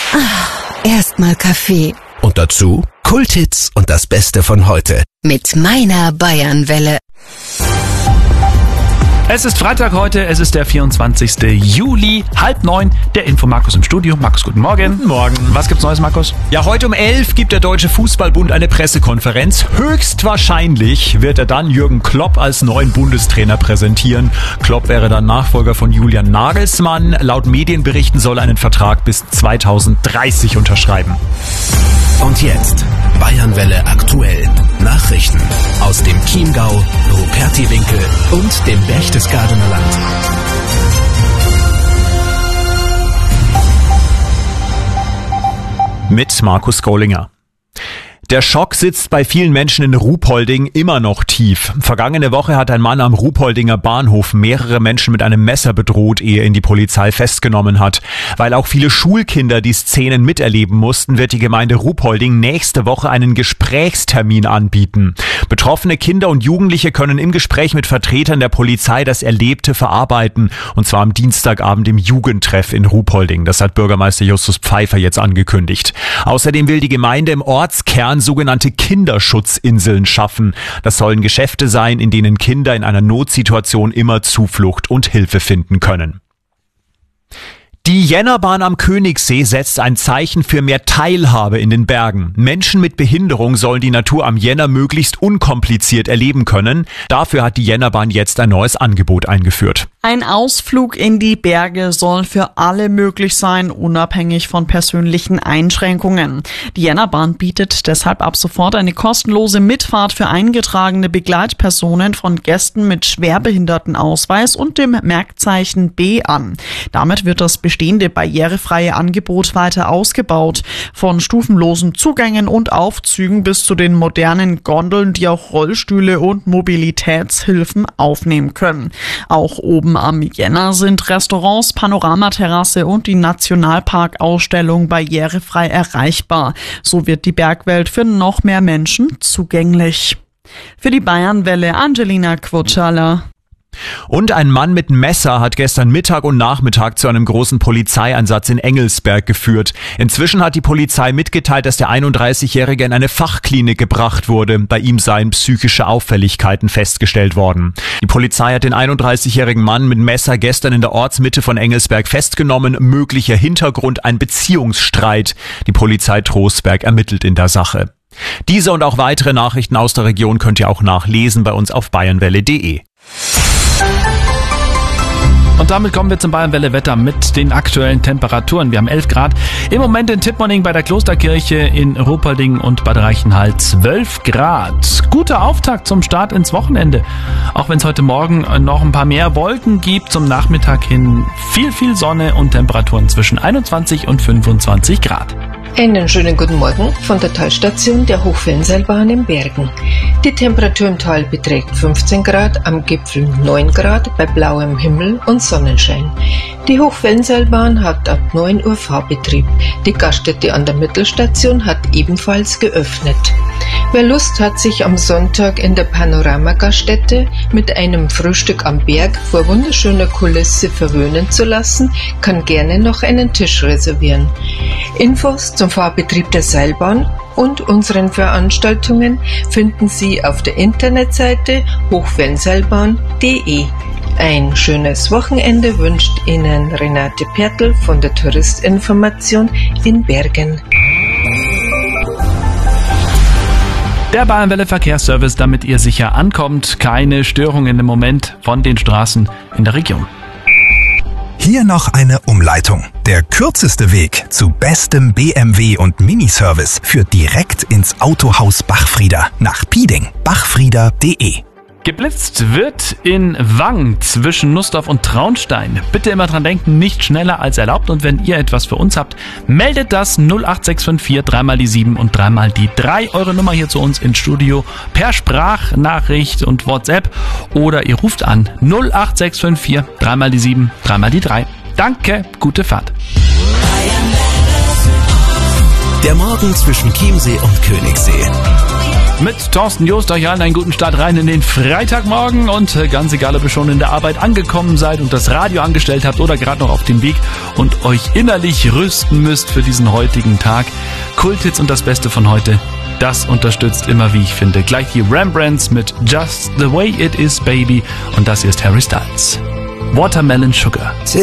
Erstmal Kaffee. Und dazu Kulthits und das Beste von heute. Mit meiner Bayernwelle. Es ist Freitag heute, es ist der 24. Juli, 8:30, der Infomarkus im Studio. Markus, guten Morgen. Guten Morgen. Was gibt's Neues, Markus? Ja, heute um 11 gibt der Deutsche Fußballbund eine Pressekonferenz. Höchstwahrscheinlich wird er dann Jürgen Klopp als neuen Bundestrainer präsentieren. Klopp wäre dann Nachfolger von Julian Nagelsmann. Laut Medienberichten soll er einen Vertrag bis 2030 unterschreiben. Und jetzt Bayernwelle aktuell. Nachrichten aus dem Chiemgau, Rupertiwinkel und dem Berchtesgadener Land. Mit Markus Gollinger. Der Schock sitzt bei vielen Menschen in Ruhpolding immer noch tief. Vergangene Woche hat ein Mann am Ruhpoldinger Bahnhof mehrere Menschen mit einem Messer bedroht, ehe ihn die Polizei festgenommen hat. Weil auch viele Schulkinder die Szenen miterleben mussten, wird die Gemeinde Ruhpolding nächste Woche einen Gesprächstermin anbieten. Betroffene Kinder und Jugendliche können im Gespräch mit Vertretern der Polizei das Erlebte verarbeiten, und zwar am Dienstagabend im Jugendtreff in Ruhpolding. Das hat Bürgermeister Justus Pfeiffer jetzt angekündigt. Außerdem will die Gemeinde im Ortskern sogenannte Kinderschutzinseln schaffen. Das sollen Geschäfte sein, in denen Kinder in einer Notsituation immer Zuflucht und Hilfe finden können. Die Jennerbahn am Königssee setzt ein Zeichen für mehr Teilhabe in den Bergen. Menschen mit Behinderung sollen die Natur am Jenner möglichst unkompliziert erleben können. Dafür hat die Jennerbahn jetzt ein neues Angebot eingeführt. Ein Ausflug in die Berge soll für alle möglich sein, unabhängig von persönlichen Einschränkungen. Die Jennerbahn bietet deshalb ab sofort eine kostenlose Mitfahrt für eingetragene Begleitpersonen von Gästen mit Schwerbehindertenausweis und dem Merkzeichen B an. Damit wird das bestehende barrierefreie Angebot weiter ausgebaut. Von stufenlosen Zugängen und Aufzügen bis zu den modernen Gondeln, die auch Rollstühle und Mobilitätshilfen aufnehmen können. Auch oben am Jenner sind Restaurants, Panoramaterrasse und die Nationalparkausstellung barrierefrei erreichbar. So wird die Bergwelt für noch mehr Menschen zugänglich. Für die Bayernwelle Angelina Quotschala. Und ein Mann mit Messer hat gestern Mittag und Nachmittag zu einem großen Polizeieinsatz in Engelsberg geführt. Inzwischen hat die Polizei mitgeteilt, dass der 31-Jährige in eine Fachklinik gebracht wurde. Bei ihm seien psychische Auffälligkeiten festgestellt worden. Die Polizei hat den 31-jährigen Mann mit Messer gestern in der Ortsmitte von Engelsberg festgenommen. Möglicher Hintergrund ein Beziehungsstreit. Die Polizei Trostberg ermittelt in der Sache. Diese und auch weitere Nachrichten aus der Region könnt ihr auch nachlesen bei uns auf bayernwelle.de. Und damit kommen wir zum Bayernwelle-Wetter mit den aktuellen Temperaturen. Wir haben 11 Grad. Im Moment in Tippmoning bei der Klosterkirche in Ruhpolding und Bad Reichenhall 12 Grad. Guter Auftakt zum Start ins Wochenende. Auch wenn es heute Morgen noch ein paar mehr Wolken gibt, zum Nachmittag hin viel Sonne und Temperaturen zwischen 21 und 25 Grad. Einen schönen guten Morgen von der Talstation der Hochfellenseilbahn in Bergen. Die Temperatur im Tal beträgt 15 Grad, am Gipfel 9 Grad, bei blauem Himmel und Sonnenschein. Die Hochfellenseilbahn hat ab 9 Uhr Fahrbetrieb. Die Gaststätte an der Mittelstation hat ebenfalls geöffnet. Wer Lust hat, sich am Sonntag in der Panoramagaststätte mit einem Frühstück am Berg vor wunderschöner Kulisse verwöhnen zu lassen, kann gerne noch einen Tisch reservieren. Infos zum Fahrbetrieb der Seilbahn und unseren Veranstaltungen finden Sie auf der Internetseite hochfellenseilbahn.de. Ein schönes Wochenende wünscht Ihnen Renate Pertl von der Touristinformation in Bergen. Der Bayernwelle Verkehrsservice, damit ihr sicher ankommt. Keine Störungen im Moment von den Straßen in der Region. Hier noch eine Umleitung. Der kürzeste Weg zu bestem BMW und Miniservice führt direkt ins Autohaus Bachfrieder nach Pieding. Bachfrieder.de. Geblitzt wird in Wang zwischen Nussdorf und Traunstein. Bitte immer dran denken, nicht schneller als erlaubt. Und wenn ihr etwas für uns habt, meldet das 08654 3 die 7 und 3 die 3. Eure Nummer hier zu uns ins Studio per Sprachnachricht und WhatsApp. Oder ihr ruft an 08654 3 die 7, 3 die 3. Danke, gute Fahrt. Der Morgen zwischen Chiemsee und Königssee. mit Thorsten Joost. Euch allen einen guten Start rein in den Freitagmorgen und ganz egal, ob ihr schon in der Arbeit angekommen seid und das Radio angestellt habt oder gerade noch auf dem Weg und euch innerlich rüsten müsst für diesen heutigen Tag. Kulthits und das Beste von heute, das unterstützt immer, wie ich finde. Gleich die Rembrandts mit Just the Way It Is, Baby, und das hier ist Harry Styles. Watermelon Sugar.